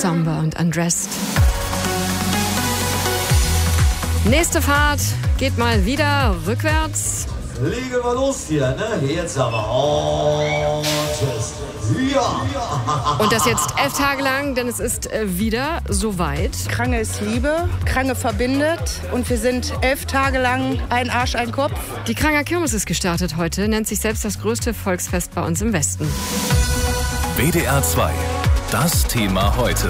Somber und Undressed. Nächste Fahrt geht mal wieder rückwärts. Legen wir los hier, ne? Jetzt aber. Tschüss. Ja. Und das jetzt 11 Tage lang, denn es ist wieder soweit. Krange ist Liebe, Krange verbindet und wir sind 11 Tage lang ein Arsch, ein Kopf. Die Kranger Kirmes ist gestartet heute, nennt sich selbst das größte Volksfest bei uns im Westen. WDR 2, das Thema heute.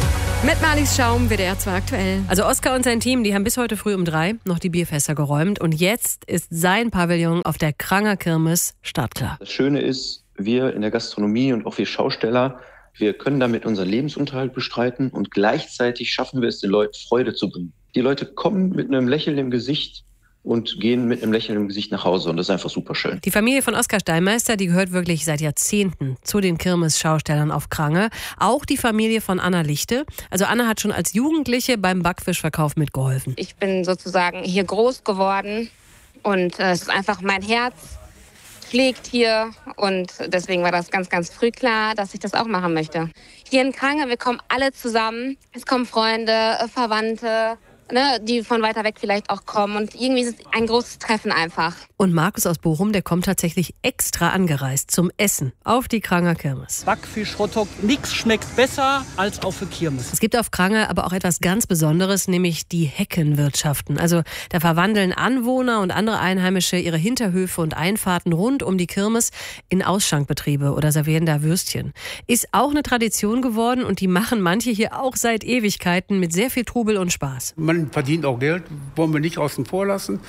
Mit Marlies Schaum, WDR 2 aktuell. Also Oskar und sein Team, die haben bis heute früh um 3 noch die Bierfässer geräumt. Und jetzt ist sein Pavillon auf der Kranger Kirmes startklar. Das Schöne ist, wir in der Gastronomie und auch wir Schausteller, wir können damit unseren Lebensunterhalt bestreiten und gleichzeitig schaffen wir es, den Leuten Freude zu bringen. Die Leute kommen mit einem Lächeln im Gesicht und gehen mit einem Lächeln im Gesicht nach Hause. Und das ist einfach super schön. Die Familie von Oskar Steinmeister, die gehört wirklich seit Jahrzehnten zu den Kirmes-Schaustellern auf Krange. Auch die Familie von Anna Lichte. Also Anna hat schon als Jugendliche beim Backfischverkauf mitgeholfen. Ich bin sozusagen hier groß geworden und es ist einfach mein Herz schlägt hier und deswegen war das ganz, ganz früh klar, dass ich das auch machen möchte. Hier in Krange, wir kommen alle zusammen. Es kommen Freunde, Verwandte, die von weiter weg vielleicht auch kommen. Und irgendwie ist es ein großes Treffen einfach. Und Markus aus Bochum, der kommt tatsächlich extra angereist zum Essen auf die Kranger Kirmes. Backfisch, Hotdog, nichts schmeckt besser als auf der Kirmes. Es gibt auf Krange aber auch etwas ganz Besonderes, nämlich die Heckenwirtschaften. Also da verwandeln Anwohner und andere Einheimische ihre Hinterhöfe und Einfahrten rund um die Kirmes in Ausschankbetriebe oder servieren da Würstchen. Ist auch eine Tradition geworden und die machen manche hier auch seit Ewigkeiten mit sehr viel Trubel und Spaß. Man verdient auch Geld, wollen wir nicht außen vor lassen.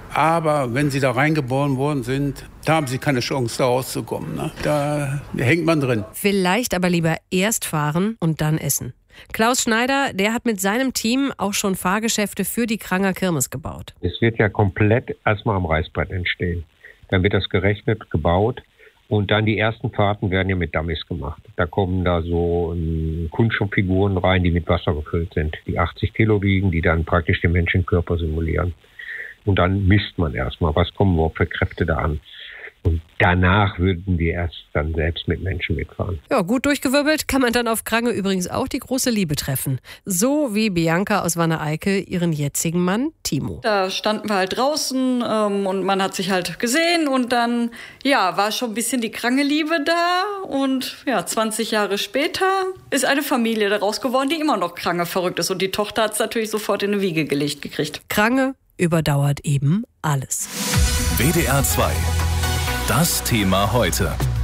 Aber wenn sie da reingeboren worden sind, da haben sie keine Chance, da rauszukommen. Ne? Da hängt man drin. Vielleicht aber lieber erst fahren und dann essen. Klaus Schneider, der hat mit seinem Team auch schon Fahrgeschäfte für die Kranger Kirmes gebaut. Es wird ja komplett erstmal am Reißbrett entstehen. Dann wird das gerechnet, gebaut. Und dann die ersten Fahrten werden ja mit Dummies gemacht. Da kommen da so Kunststofffiguren rein, die mit Wasser gefüllt sind, die 80 Kilo wiegen, die dann praktisch den Menschenkörper simulieren. Und dann misst man erstmal, was kommen überhaupt für Kräfte da an. Und danach würden wir erst dann selbst mit Menschen mitfahren. Ja, gut durchgewirbelt kann man dann auf Krange übrigens auch die große Liebe treffen. So wie Bianca aus Wanne-Eickel ihren jetzigen Mann Timo. Da standen wir halt draußen und man hat sich halt gesehen und dann war schon ein bisschen die Krange-Liebe da. Und 20 Jahre später ist eine Familie daraus geworden, die immer noch Krange verrückt ist. Und die Tochter hat es natürlich sofort in eine Wiege gelegt gekriegt. Krange überdauert eben alles. WDR 2, das Thema heute.